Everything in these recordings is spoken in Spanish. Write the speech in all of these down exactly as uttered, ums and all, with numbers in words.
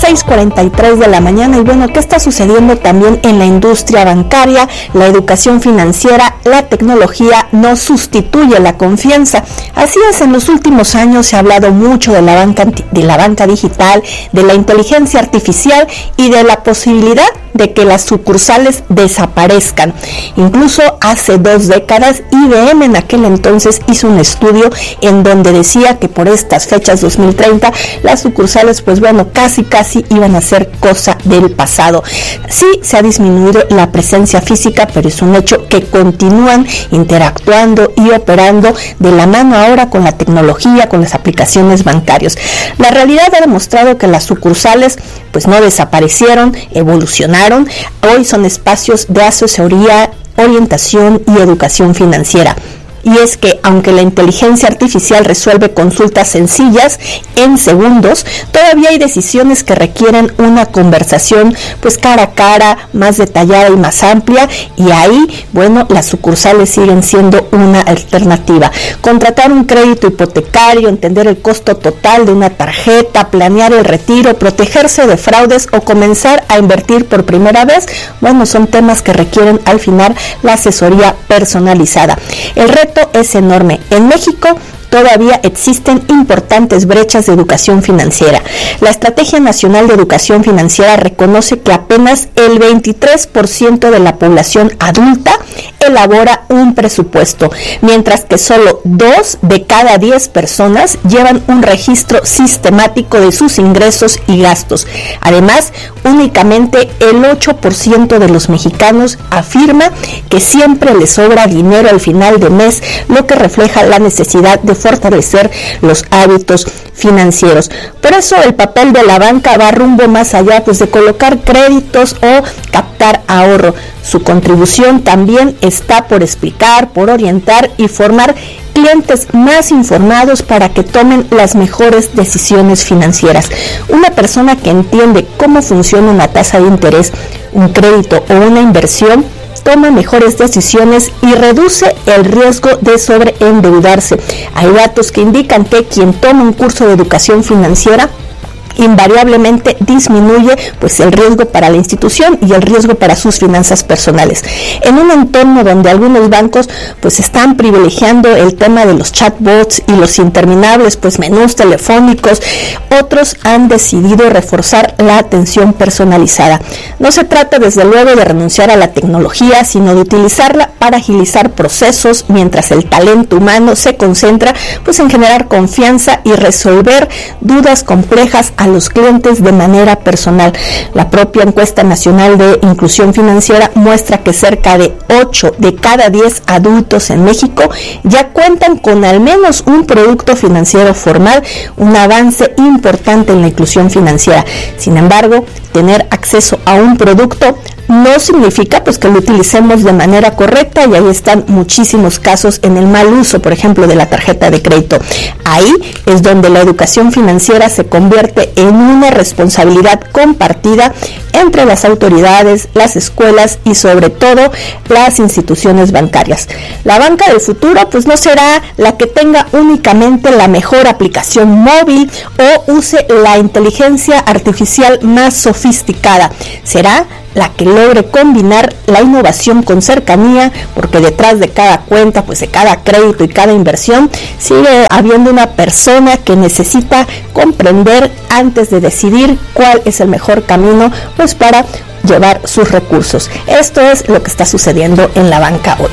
seis cuarenta y tres de la mañana. Y bueno, ¿qué está sucediendo también en la industria bancaria? La educación financiera, la tecnología no sustituye la confianza. Así es, en los últimos años se ha hablado mucho de la banca, de la banca digital, de la inteligencia artificial y de la posibilidad de que las sucursales desaparezcan. Incluso hace dos décadas, I B M en aquel entonces hizo un estudio en donde decía que por estas fechas dos mil treinta las sucursales, pues bueno, casi casi iban a ser cosa del pasado. Sí, se ha disminuido la presencia física, pero es un hecho que continúan interactuando y operando de la mano ahora con la tecnología, con las aplicaciones bancarias. La realidad ha demostrado que las sucursales pues no desaparecieron, evolucionaron. Hoy son espacios de asesoría, orientación y educación financiera. Y es que aunque la inteligencia artificial resuelve consultas sencillas en segundos, todavía hay decisiones que requieren una conversación pues cara a cara, más detallada y más amplia, y ahí, bueno, las sucursales siguen siendo una alternativa. Contratar un crédito hipotecario, entender el costo total de una tarjeta, planear el retiro, protegerse de fraudes o comenzar a invertir por primera vez, bueno, son temas que requieren al final la asesoría personalizada. El reto es enorme. En México todavía existen importantes brechas de educación financiera. La Estrategia Nacional de Educación Financiera reconoce que apenas el veintitrés por ciento de la población adulta elabora un presupuesto, mientras que solo dos de cada diez personas llevan un registro sistemático de sus ingresos y gastos. Además, únicamente el ocho por ciento de los mexicanos afirma que siempre les sobra dinero al final de mes, lo que refleja la necesidad de fortalecer los hábitos financieros. Por eso el papel de la banca va rumbo más allá pues, de colocar créditos o captar ahorro. Su contribución también está por explicar, por orientar y formar clientes más informados para que tomen las mejores decisiones financieras. Una persona que entiende cómo funciona una tasa de interés, un crédito o una inversión, toma mejores decisiones y reduce el riesgo de sobreendeudarse. Hay datos que indican que quien toma un curso de educación financiera invariablemente disminuye pues el riesgo para la institución y el riesgo para sus finanzas personales. En un entorno donde algunos bancos pues están privilegiando el tema de los chatbots y los interminables pues menús telefónicos, otros han decidido reforzar la atención personalizada. No se trata desde luego de renunciar a la tecnología, sino de utilizarla para agilizar procesos, mientras el talento humano se concentra pues en generar confianza y resolver dudas complejas a los clientes de manera personal. La propia encuesta nacional de inclusión financiera muestra que cerca de ocho de cada diez adultos en México ya cuentan con al menos un producto financiero formal, un avance importante en la inclusión financiera. Sin embargo, tener acceso a un producto no significa pues que lo utilicemos de manera correcta, y ahí están muchísimos casos en el mal uso, por ejemplo, de la tarjeta de crédito. Ahí es donde la educación financiera se convierte en una responsabilidad compartida entre las autoridades, las escuelas y sobre todo las instituciones bancarias. La banca del futuro pues no será la que tenga únicamente la mejor aplicación móvil o use la inteligencia artificial más sofisticada. Será la que logre combinar la innovación con cercanía, porque detrás de cada cuenta, pues de cada crédito y cada inversión, sigue habiendo una persona que necesita comprender antes de decidir cuál es el mejor camino, pues para llevar sus recursos. Esto es lo que está sucediendo en la banca hoy.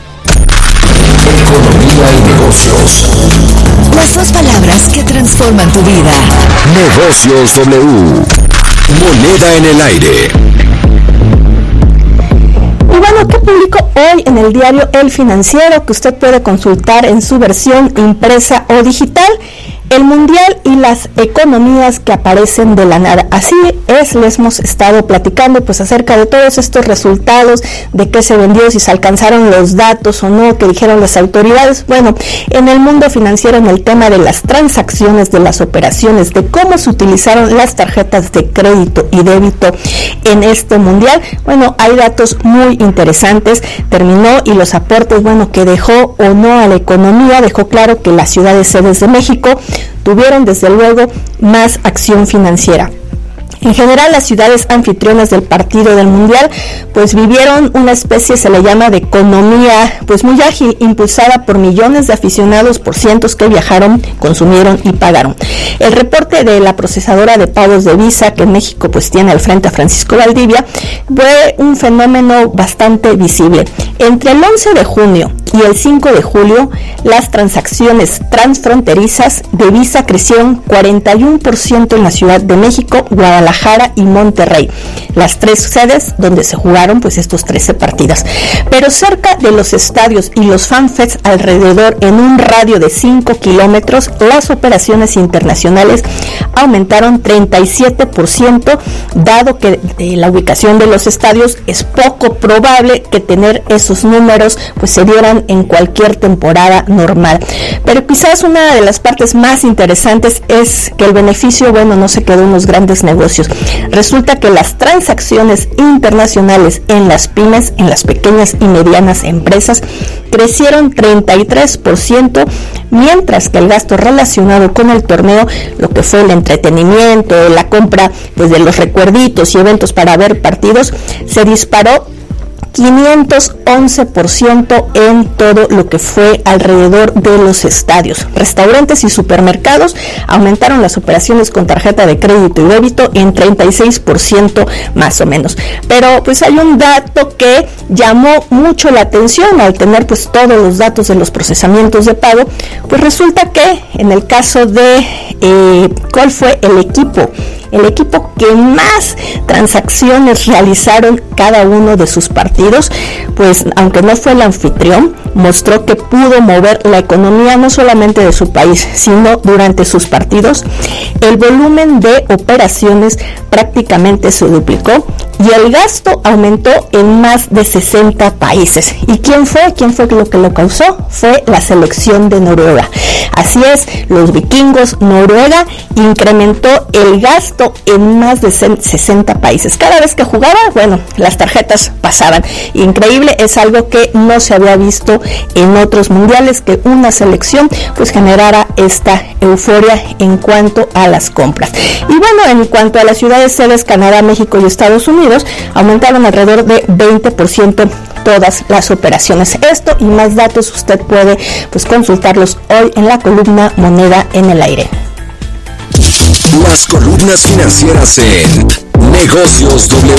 Economía y negocios. Las dos palabras que transforman tu vida. Negocios W. Moneda en el aire. Y bueno, ¿qué publicó hoy en el diario El Financiero, que usted puede consultar en su versión impresa o digital? El mundial y las economías que aparecen de la nada. Así es, les hemos estado platicando pues acerca de todos estos resultados, de qué se vendió, si se alcanzaron los datos o no, que dijeron las autoridades. Bueno, en el mundo financiero, en el tema de las transacciones, de las operaciones, de cómo se utilizaron las tarjetas de crédito y débito en este mundial, bueno, hay datos muy interesantes. Terminó y los aportes, bueno, que dejó o no a la economía, dejó claro que las ciudades sedes de México tuvieron desde luego más acción financiera. En general, las ciudades anfitrionas del partido del Mundial pues vivieron una especie, se le llama, de economía pues muy ágil, impulsada por millones de aficionados, por cientos que viajaron, consumieron y pagaron. El reporte de la procesadora de pagos de Visa, que en México pues tiene al frente a Francisco Valdivia, fue un fenómeno bastante visible. Entre el once de junio y el cinco de julio, las transacciones transfronterizas de Visa crecieron cuarenta y uno por ciento en la Ciudad de México, Guadalajara y Monterrey, las tres sedes donde se jugaron pues estos trece partidos. Pero cerca de los estadios y los fanfests alrededor, en un radio de cinco kilómetros, las operaciones internacionales aumentaron treinta y siete por ciento, dado que eh, la ubicación de los estadios es poco probable que tener esos números pues se dieran en cualquier temporada normal. Pero quizás una de las partes más interesantes es que el beneficio, bueno, no se quedó en los grandes negocios. Resulta que las transacciones internacionales en las pymes, en las pequeñas y medianas empresas, crecieron treinta y tres por ciento, mientras que el gasto relacionado con el torneo, lo que fue el entretenimiento, la compra pues, de los recuerditos y eventos para ver partidos, se disparó quinientos once por ciento en todo lo que fue alrededor de los estadios. Restaurantes y supermercados aumentaron las operaciones con tarjeta de crédito y débito en treinta y seis por ciento más o menos. Pero pues hay un dato que llamó mucho la atención al tener pues todos los datos de los procesamientos de pago. Pues resulta que en el caso de eh, ¿cuál fue el equipo? El equipo que más transacciones realizaron cada uno de sus partidos, pues aunque no fue el anfitrión, mostró que pudo mover la economía no solamente de su país, sino durante sus partidos. El volumen de operaciones prácticamente se duplicó y el gasto aumentó en más de sesenta países. ¿Y quién fue? ¿Quién fue lo que lo causó? Fue la selección de Noruega. Así es, los vikingos, Noruega incrementó el gasto en más de sesenta países. Cada vez que jugaba, bueno, las tarjetas pasaban. Increíble, es algo que no se había visto en otros mundiales, que una selección pues generara esta euforia en cuanto a las compras. Y bueno, en cuanto a las ciudades sedes, Canadá, México y Estados Unidos, aumentaron alrededor de veinte por ciento todas las operaciones. Esto y más datos usted puede pues consultarlos hoy en la columna Moneda en el Aire. Las columnas financieras en Negocios W.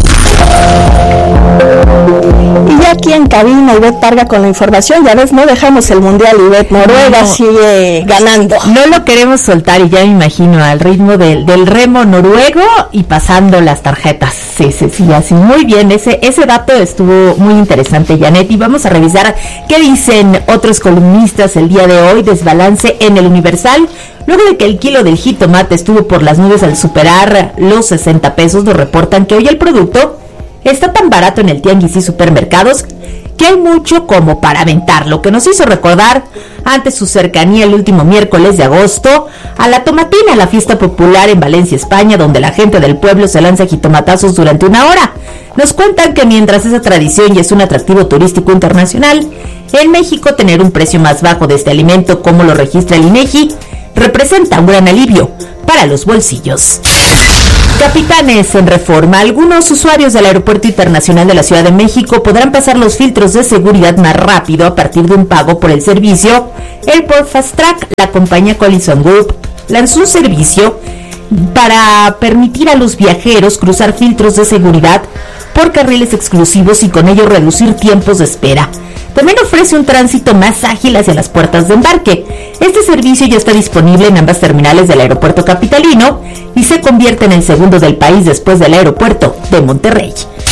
Y ya aquí en cabina, Ivette Parga con la información. Ya ves, no dejamos el mundial, Ivette. Noruega no, sigue ganando. No lo queremos soltar, y ya me imagino al ritmo del, del remo noruego y pasando las tarjetas. Sí, sí, sí, así. Muy bien, ese, ese dato estuvo muy interesante, Janet. Y vamos a revisar qué dicen otros columnistas el día de hoy. Desbalance en el Universal. Luego de que el kilo del jitomate estuvo por las nubes al superar los sesenta pesos, nos reportan que hoy el producto está tan barato en el tianguis y supermercados que hay mucho como para aventar, lo que nos hizo recordar ante su cercanía el último miércoles de agosto a la tomatina, la fiesta popular en Valencia, España, donde la gente del pueblo se lanza jitomatazos durante una hora. Nos cuentan que mientras esa tradición ya es un atractivo turístico internacional, en México tener un precio más bajo de este alimento, como lo registra el INEGI, representa un gran alivio para los bolsillos. Capitanes en Reforma. Algunos usuarios del Aeropuerto Internacional de la Ciudad de México podrán pasar los filtros de seguridad más rápido a partir de un pago por el servicio. Airport Fast Track, la compañía Collison Group, lanzó un servicio para permitir a los viajeros cruzar filtros de seguridad por carriles exclusivos y con ello reducir tiempos de espera. También ofrece un tránsito más ágil hacia las puertas de embarque. Este servicio ya está disponible en ambas terminales del aeropuerto capitalino y se convierte en el segundo del país después del aeropuerto de Monterrey.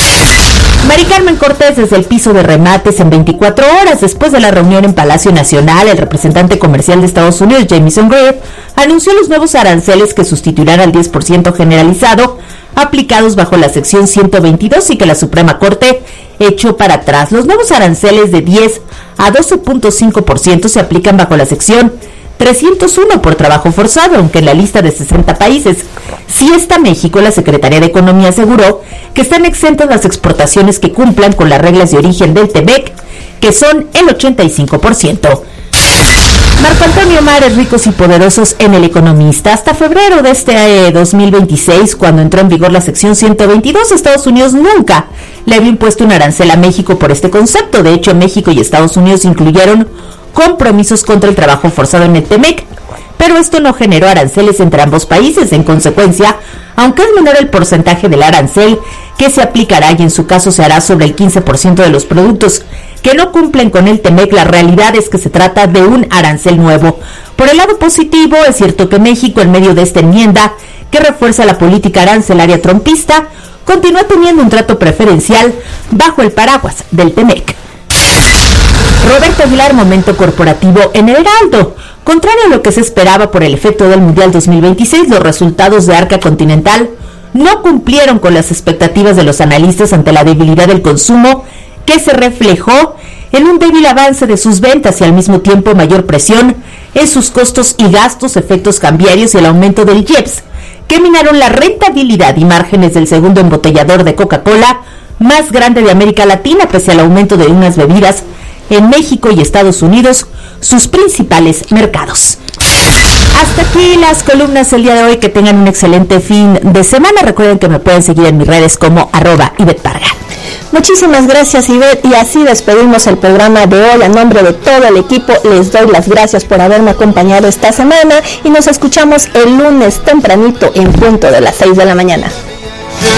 Mari Carmen Cortés, desde el piso de remates en veinticuatro horas después de la reunión en Palacio Nacional, el representante comercial de Estados Unidos, Jamieson Greer, anunció los nuevos aranceles que sustituirán al diez por ciento generalizado aplicados bajo la sección ciento veintidós y que la Suprema Corte echó para atrás. Los nuevos aranceles de diez a doce punto cinco por ciento se aplican bajo la sección trescientos uno por trabajo forzado, aunque en la lista de sesenta países sí está México. La Secretaría de Economía aseguró que están exentas las exportaciones que cumplan con las reglas de origen del T M E C, que son el ochenta y cinco por ciento. Marco Antonio Mares, ricos y poderosos en El Economista. Hasta febrero de este eh, dos mil veintiséis, cuando entró en vigor la sección ciento veintidós, Estados Unidos nunca le había impuesto un arancel a México por este concepto. De hecho, México y Estados Unidos incluyeron compromisos contra el trabajo forzado en el T-MEC, pero esto no generó aranceles entre ambos países. En consecuencia, aunque es menor el porcentaje del arancel que se aplicará y en su caso se hará sobre el quince por ciento de los productos que no cumplen con el T-MEC, la realidad es que se trata de un arancel nuevo. Por el lado positivo, es cierto que México, en medio de esta enmienda que refuerza la política arancelaria trumpista, continúa teniendo un trato preferencial bajo el paraguas del T-MEC. Roberto Aguilar, momento corporativo en el Heraldo. Contrario a lo que se esperaba por el efecto del Mundial dos mil veintiséis, los resultados de Arca Continental no cumplieron con las expectativas de los analistas ante la debilidad del consumo, que se reflejó en un débil avance de sus ventas y al mismo tiempo mayor presión en sus costos y gastos, efectos cambiarios y el aumento del I E P S, que minaron la rentabilidad y márgenes del segundo embotellador de Coca-Cola más grande de América Latina, pese al aumento de unas bebidas en México y Estados Unidos, sus principales mercados. Hasta aquí las columnas el día de hoy. Que tengan un excelente fin de semana. Recuerden que me pueden seguir en mis redes como arroba Ivette Parga. Muchísimas gracias, Ivette, y así despedimos el programa de hoy. A nombre de todo el equipo les doy las gracias por haberme acompañado esta semana y nos escuchamos el lunes tempranito en punto de las seis de la mañana.